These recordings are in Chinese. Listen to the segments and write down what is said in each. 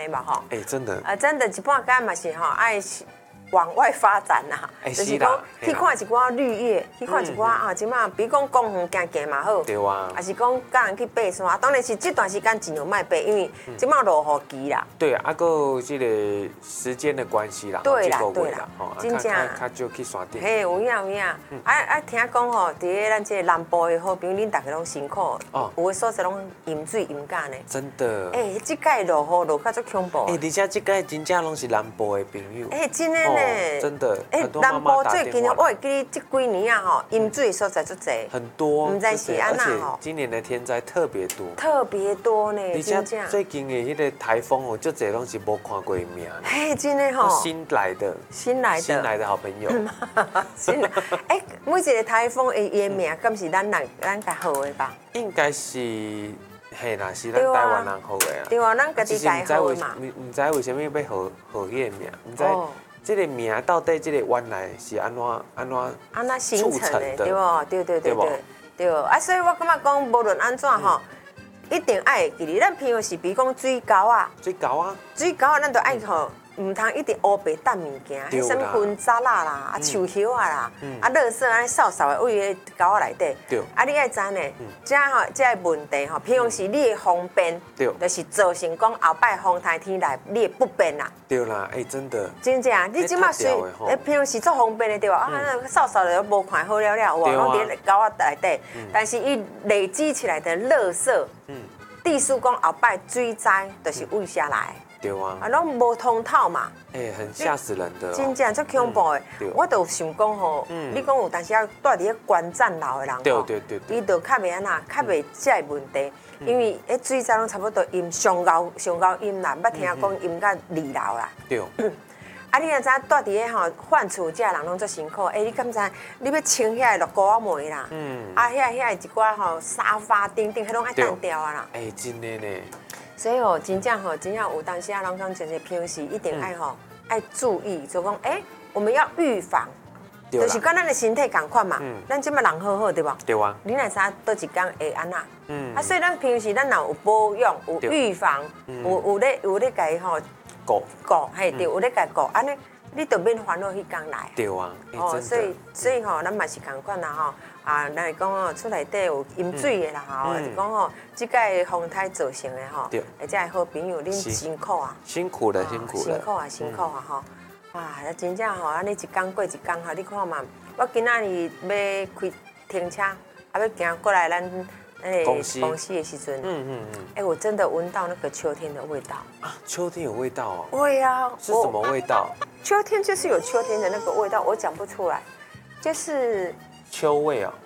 的嘛吼。 真的。 真的，一半间嘛是吼爱往外发展呐， 就是讲去看一寡绿叶，去看一寡啊，即马比如讲公园行行嘛好， 对啊， 还是讲教人去爬山，当然是这段时间尽量莫爬，因为即马落雨期啦。 对啊，个这个时间的关系啦， 对啦，真正较少去山顶。 嘿，有影有影，听讲吼，伫咧咱这南部的好朋友，恁大家拢辛苦，有的所在拢饮水饮干呢。 真的。 这届落雨落较足恐怖。 而且这届真正拢是南部的朋友。 真的呢。 真的。 南部最近我会记得这几年啊吼，饮水所在足侪。 很多。 唔知是安那吼。 今年的天灾特别多。 特别多呢，真正。 最近的迄个台风哦，足侪拢是无看过面。 嘿，真的吼。 新来的好朋友。 新来，每一个台风的伊的名，敢是咱家好的吧？ 应该是，嘿啦，是咱台湾人好的啊。 对啊，咱家己家好嘛。 唔知为什么要好迄个名，唔知。这个名到底这个原来是安怎形成的，对不？对。所以我感觉讲，无论安怎吼，一定爱记哩。咱平常时比如讲水沟啊，咱都爱吼。唔通一直乌白搭物件，迄什么薰杂啦、树叶啦、垃圾安尼扫扫的位迄沟仔内底。 对。 你爱知呢，这个问题吼，平常时你的方便，就是造成讲后摆风台天来你的不便啦。 对啦，真的。 真正，你即马随平常时做方便的对吧？扫扫的无看好了，哇，拢伫沟仔内底。但是伊累积起来的垃圾，地数讲后摆水灾，就是为啥来？ 对啊， 拢无通透嘛， 很吓死人的。 真正足恐怖的，我就想讲吼，你讲有当时要住伫咧关站楼的人吼，对， 伊就较袂安那，较袂这个问题，因为水灾拢差不多淹上高淹啦，捌听讲淹到2楼啦。 对。 你若知住伫咧吼换厝这人拢足辛苦，你敢知？你要清遐个锅仔煤啦，遐一寡吼沙发顶，迄拢爱单掉啊啦。 真的呢。 所以哦，真正有当时啊，人讲就是平时一定爱注意，就讲我们要预防，就是跟咱的身体同款嘛。咱即摆人好对吧？ 对啊。 你若知倒一天会安那？所以咱平时咱若有保养、有预防、有咧家吼顾，嘿对，有咧家顾，安尼你就免烦恼迄天来。 对啊。 所以吼，咱嘛是同款啦吼。咱讲哦，厝内底有饮水的啦吼，就讲吼，即届风台造成的吼，而且好朋友恁辛苦啊， 辛苦了吼，真正吼，安尼一天过一天吼，你看嘛，我今仔日要开停车，要行过来咱公司的时阵，我真的闻到那个秋天的味道啊，秋天有味道哦， 会啊， 是什么味道？ 秋天就是有秋天的那个味道，我讲不出来，就是秋味啊，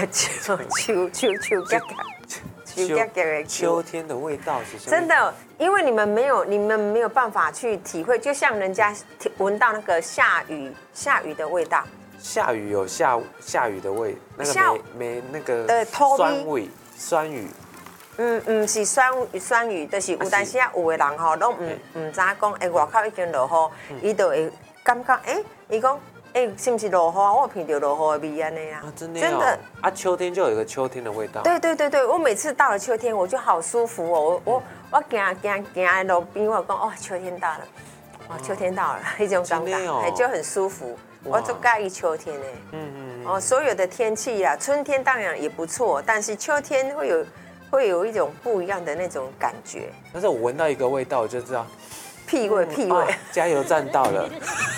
秋天的味道是什么？ 真的，因为你们没有办法去体会，就像人家闻到那个下雨的味道。 下雨有下雨的味，那个没那个酸雨。 唔是酸雨，就是有当时有的人吼，拢唔知讲，外口已经落雨，伊就会感觉，伊讲。是不是落雨？我闻到落雨的味安尼啦。 真的啊，秋天就有一个秋天的味道。 对，我每次到了秋天，我就好舒服哦。我行路边，我讲秋天到了，秋天到了，那种感觉，就很舒服。我就介意秋天呢。所有的天气啦，春天当然也不错，但是秋天会有一种不一样的那种感觉。 但是我闻到一个味道，我就知道屁味。 加油站到了。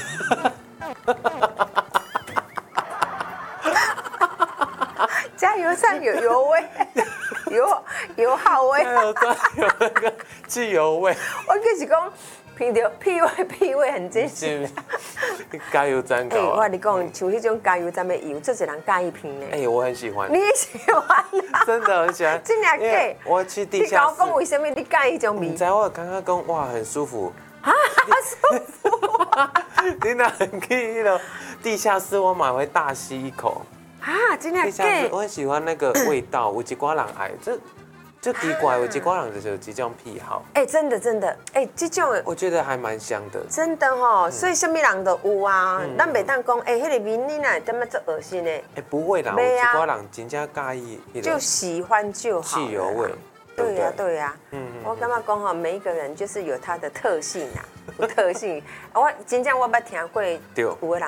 加油站有油味，油耗味， 加油站有那个汽油味。 我就是讲，闻到屁味很真实。 加油站搞。 我跟你讲，像迄种加油站的油，这些人介意闻呢。 我很喜欢。 你也喜欢啊？ 真的很喜欢。 真的假？ 我去地下室。 你跟我讲为什么你介意这种味？ 你知道我刚刚讲哇，很舒服。 舒服。 你哪很去了？地下室我买回大吸一口。 真的假？ 我很喜欢那个味道，有一寡人爱这奇怪，有一寡人就是有这种癖好。 真的，这种我觉得还蛮香的。 真的吼，所以什么人都有啊。咱袂当讲，迄个味你哪点么做恶心的？ 不会啦，有一寡人真正介意。 就喜欢就好。 汽油味。 对呀， 对？ 对呀。我感觉讲吼，每一个人就是有他的特性啊，有特性。我真正我捌听过，有的人